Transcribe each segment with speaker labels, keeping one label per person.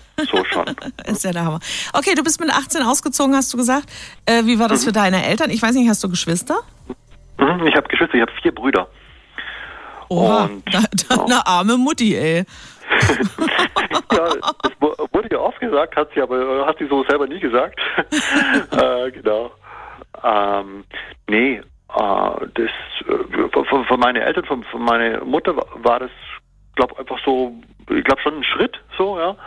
Speaker 1: So schon.
Speaker 2: Ist ja der Hammer. Okay, du bist mit 18 ausgezogen, hast du gesagt. Wie war das für deine Eltern? Ich weiß nicht, hast du Geschwister?
Speaker 1: Ich habe Geschwister, ich habe 4 Brüder.
Speaker 2: Oha, und, eine arme Mutti, ey.
Speaker 1: Ja, das wurde ja oft gesagt, hat sie so selber nie gesagt. Genau. Von meinen Eltern, von meiner Mutter war das, einfach so, ich glaube schon ein Schritt, so, ja.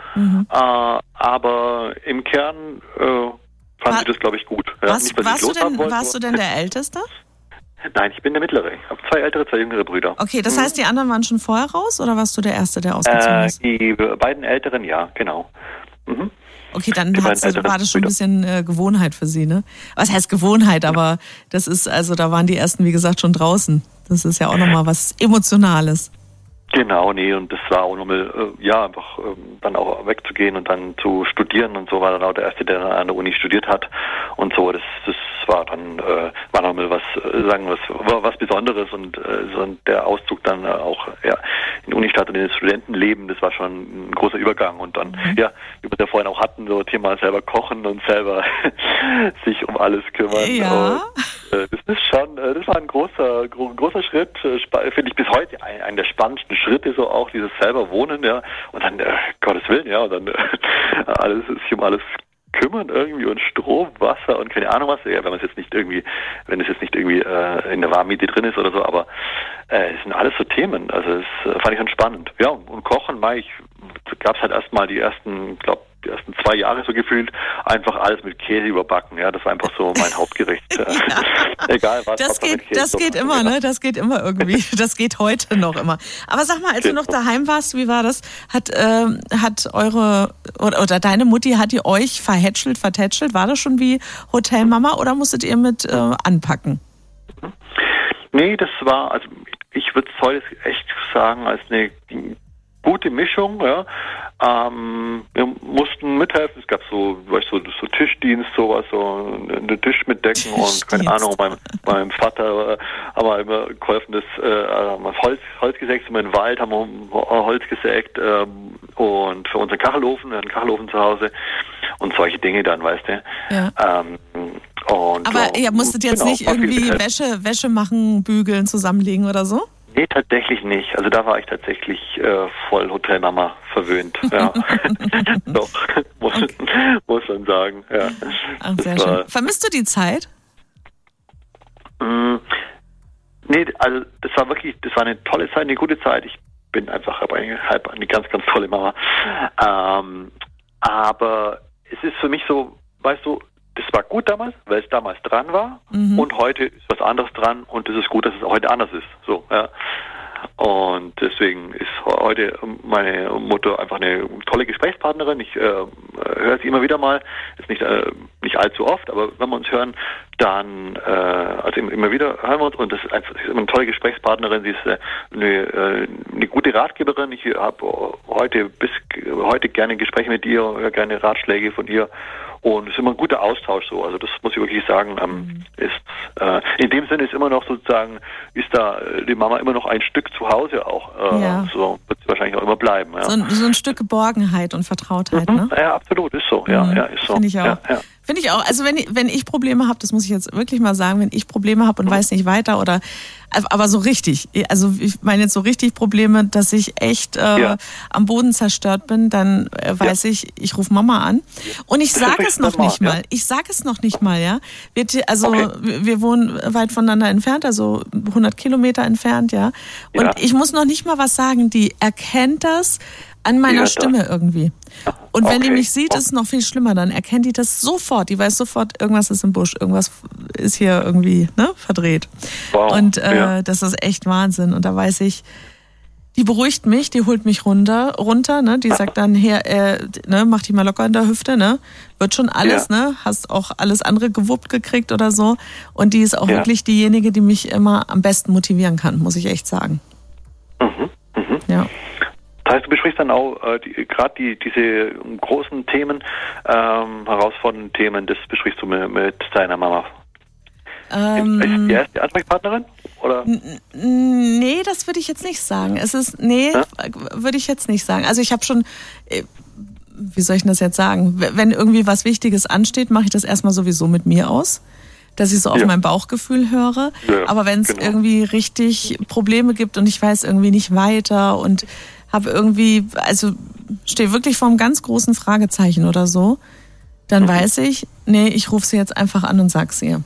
Speaker 1: Aber im Kern fand sie das, glaube ich, gut. Ja.
Speaker 2: Warst du denn der Älteste?
Speaker 1: Nein, ich bin der Mittlere. Ich habe 2 ältere, 2 jüngere Brüder.
Speaker 2: Okay, das heißt, die anderen waren schon vorher raus oder warst du der Erste, der ausgezogen ist?
Speaker 1: Die beiden Älteren, ja, genau.
Speaker 2: Okay, dann war das schon ein bisschen Gewohnheit für sie, ne? Was heißt Gewohnheit, aber das ist, also da waren die Ersten, wie gesagt, schon draußen. Das ist ja auch nochmal was Emotionales.
Speaker 1: Genau, nee, und das war auch nochmal, einfach dann auch wegzugehen und dann zu studieren und so, war dann auch der Erste, der an der Uni studiert hat und so, das war dann, war nochmal was Besonderes und der Auszug dann auch, in die Unistadt und in das Studentenleben, das war schon ein großer Übergang und dann, wie wir es ja vorhin auch hatten, so Thema selber kochen und selber sich um alles kümmern.
Speaker 2: Ja.
Speaker 1: Und, das war ein großer Schritt, finde ich bis heute einer der spannendsten Schritte, so auch dieses selber Wohnen, ja, und dann, Gottes Willen, ja, und dann sich um alles kümmern irgendwie und Strom, Wasser und keine Ahnung was, ja, wenn es jetzt nicht irgendwie in der Warmmiete drin ist oder so, aber es sind alles so Themen, also das fand ich schon spannend. Ja, und Kochen, gab es halt erstmal die ersten 2 Jahre so gefühlt, einfach alles mit Käse überbacken, ja, das war einfach so mein Hauptgericht. Egal was.
Speaker 2: Das geht immer, ne? Das geht immer irgendwie. Das geht heute noch immer. Aber sag mal, als du noch daheim warst, wie war das? Hat eure oder deine Mutti, hat die euch vertätschelt? War das schon wie Hotelmama oder musstet ihr mit anpacken?
Speaker 1: Nee, das war, also ich würde es heute echt sagen, als eine gute Mischung, ja. Wir mussten mithelfen. Es gab so Tischdienst, sowas, so einen Tisch mitdecken und keine Ahnung. Meinem Vater haben wir immer geholfen, Holz gesägt, sind wir im Wald, haben wir Holz gesägt und für unseren Kachelofen, wir hatten einen Kachelofen zu Hause und solche Dinge dann, weißt du. Ja.
Speaker 2: Aber ihr musstet jetzt nicht irgendwie Wäsche machen, bügeln, zusammenlegen oder so?
Speaker 1: Nee, tatsächlich nicht. Also da war ich tatsächlich voll Hotelmama verwöhnt. Ja. Doch, muss man sagen. Ja.
Speaker 2: Ach, sehr schön. Vermisst du die Zeit?
Speaker 1: Nee, also das war eine tolle Zeit, eine gute Zeit. Ich bin einfach eine ganz, ganz tolle Mama. Aber es ist für mich so, weißt du, das war gut damals, weil es damals dran war und heute ist was anderes dran und es ist gut, dass es heute anders ist. So, ja. Und deswegen ist heute meine Mutter einfach eine tolle Gesprächspartnerin. Ich höre sie immer wieder mal, ist nicht allzu oft, aber wenn wir uns hören, dann immer wieder hören wir uns und das ist immer eine tolle Gesprächspartnerin. Sie ist eine gute Ratgeberin. Ich habe heute gerne Gespräche mit ihr, höre gerne Ratschläge von ihr. Und es ist immer ein guter Austausch so. Also das muss ich wirklich sagen, in dem Sinne ist immer noch sozusagen, ist da die Mama immer noch ein Stück zu Hause auch. So wird es wahrscheinlich auch immer bleiben. Ja.
Speaker 2: So ein Stück Geborgenheit und Vertrautheit, ne?
Speaker 1: Ja, absolut, ist so. Ja, ist so.
Speaker 2: Finde ich auch.
Speaker 1: Ja.
Speaker 2: Finde ich auch. Also wenn ich Probleme habe, das muss ich jetzt wirklich mal sagen, wenn ich Probleme habe und weiß nicht weiter oder aber so richtig, also ich meine jetzt so richtig Probleme, dass ich echt am Boden zerstört bin, dann weiß ich rufe Mama an und ich sage es noch nicht mal. Ich sage es noch nicht mal, ja. Wir wohnen weit voneinander entfernt, also 100 Kilometer entfernt, ja. Und ich muss noch nicht mal was sagen. Die erkennt das an meiner Stimme irgendwie. Und wenn die mich sieht, ist es noch viel schlimmer. Dann erkennt die das sofort. Die weiß sofort, irgendwas ist im Busch, irgendwas ist hier irgendwie verdreht. Wow. Und das ist echt Wahnsinn. Und da weiß ich, die beruhigt mich, die holt mich runter, ne? Die sagt dann, mach dich mal locker in der Hüfte, ne? Wird schon alles, ne? Hast auch alles andere gewuppt gekriegt oder so. Und die ist auch wirklich diejenige, die mich immer am besten motivieren kann, muss ich echt sagen. Ja.
Speaker 1: Das heißt, du besprichst dann auch gerade diese großen Themen, herausfordernden Themen, das besprichst du mit deiner Mama. Ist die erste Ansprechpartnerin? Oder?
Speaker 2: Nee, das würde ich jetzt nicht sagen. Würde ich jetzt nicht sagen. Also ich habe schon wie soll ich das jetzt sagen? Wenn irgendwie was Wichtiges ansteht, mache ich das erstmal sowieso mit mir aus, dass ich so auf mein Bauchgefühl höre. Ja, aber wenn es irgendwie richtig Probleme gibt und ich weiß irgendwie nicht weiter und habe irgendwie, also stehe wirklich vor einem ganz großen Fragezeichen oder so, dann weiß ich, nee, ich rufe sie jetzt einfach an und sag's ihr.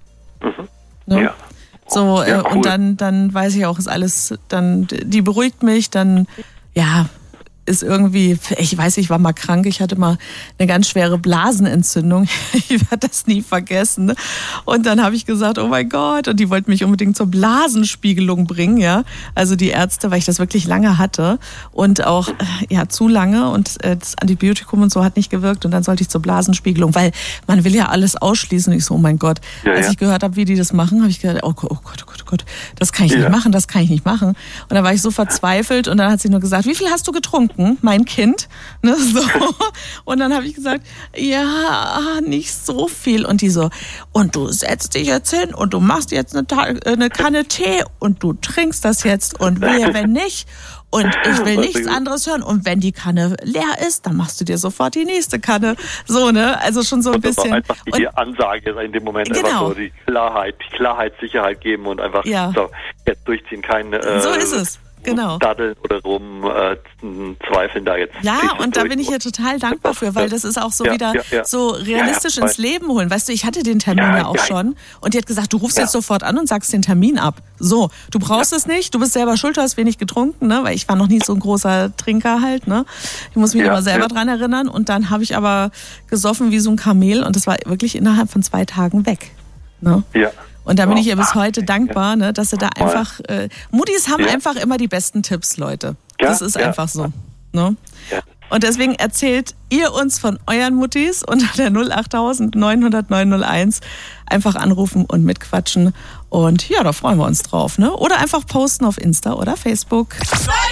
Speaker 2: Ne? Ja. So, cool. Und dann weiß ich auch, ist alles, dann, die beruhigt mich, dann, ja, ist irgendwie, ich weiß, ich war mal krank, ich hatte mal eine ganz schwere Blasenentzündung, ich werde das nie vergessen. Und dann habe ich gesagt, oh mein Gott, und die wollten mich unbedingt zur Blasenspiegelung bringen, ja, also die Ärzte, weil ich das wirklich lange hatte und auch, ja, zu lange und das Antibiotikum und so hat nicht gewirkt und dann sollte ich zur Blasenspiegelung, weil man will ja alles ausschließen und ich so, oh mein Gott, als ich gehört habe, wie die das machen, habe ich gedacht, oh Gott, das kann ich nicht machen, das kann ich nicht machen. Und dann war ich so verzweifelt und dann hat sie nur gesagt, wie viel hast du getrunken? Mein Kind, ne, so. Und dann habe ich gesagt, ja, nicht so viel. Und die so, und du setzt dich jetzt hin und du machst jetzt eine Kanne Tee und du trinkst das jetzt und wehe, wenn nicht. Und ich will nichts anderes hören. Und wenn die Kanne leer ist, dann machst du dir sofort die nächste Kanne. So, ne? Also schon so ein bisschen.
Speaker 1: Das war einfach die Ansage in dem Moment. Genau. Einfach so die Klarheit, Sicherheit geben und einfach so, jetzt durchziehen.
Speaker 2: So ist es. Genau.
Speaker 1: Daddeln oder zweifeln da jetzt.
Speaker 2: Ja, und da bin ich ja total dankbar für, weil das ist auch so wieder so realistisch ins Leben holen. Weißt du, ich hatte den Termin ja auch schon und die hat gesagt, du rufst jetzt sofort an und sagst den Termin ab. So, du brauchst es nicht, du bist selber schuld, du hast wenig getrunken, ne? Weil ich war noch nie so ein großer Trinker halt, ne? Ich muss mich immer selber dran erinnern und dann habe ich aber gesoffen wie so ein Kamel und das war wirklich innerhalb von 2 Tagen weg. Ne? Ja. Und da bin ich ihr bis heute dankbar, ne, dass sie da einfach, Muttis haben einfach immer die besten Tipps, Leute. Das ist einfach so. Ne? Ja. Und deswegen erzählt ihr uns von euren Muttis unter der 08000 900 901. Einfach anrufen und mitquatschen. Und ja, da freuen wir uns drauf. Ne? Oder einfach posten auf Insta oder Facebook.